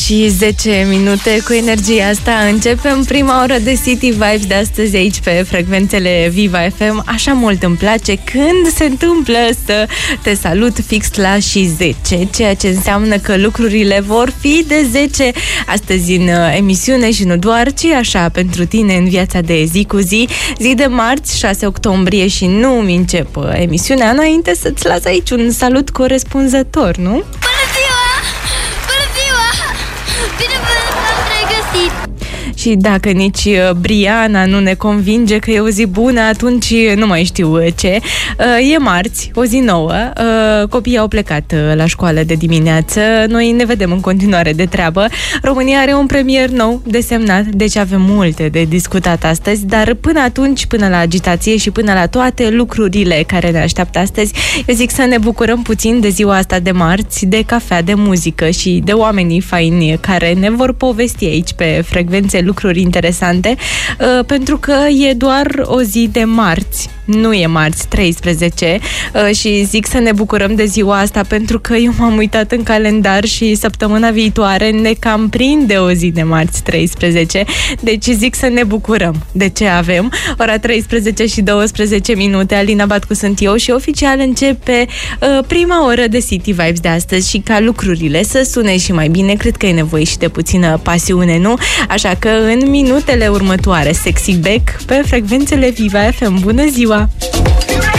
și 10 minute. Cu energia asta începem prima oră de City Vibes de astăzi aici pe frecvențele Viva FM. Așa mult îmi place când se întâmplă să te salut fix la și 10, ceea ce înseamnă că lucrurile vor fi de 10 astăzi în emisiune și nu doar, ci așa pentru tine în viața de zi cu zi. Zi de marți, 6 octombrie și nu mi încep emisiunea înainte să-ți las aici un salut corespunzător, nu? Și dacă nici Briana nu ne convinge că e o zi bună, atunci nu mai știu ce. E marți, o zi nouă, copiii au plecat la școală de dimineață, noi ne vedem în continuare de treabă. România are un premier nou desemnat, deci avem multe de discutat astăzi, dar până atunci, până la agitație și până la toate lucrurile care ne așteaptă astăzi, eu zic să ne bucurăm puțin de ziua asta de marți, de cafea, de muzică și de oamenii faini care ne vor povesti aici pe frecvențe lucruri interesante, pentru că e doar o zi de marți, nu e marți 13 și zic să ne bucurăm de ziua asta pentru că eu m-am uitat în calendar și săptămâna viitoare ne cam prinde o zi de marți 13, deci zic să ne bucurăm de ce avem. Ora 13 și 12 minute, Alina Batcu sunt eu și oficial începe prima oră de City Vibes de astăzi și ca lucrurile să sune și mai bine, cred că e nevoie și de puțină pasiune, nu? Așa că în minutele următoare, Sexy Back pe frecvențele Viva FM. Bună ziua!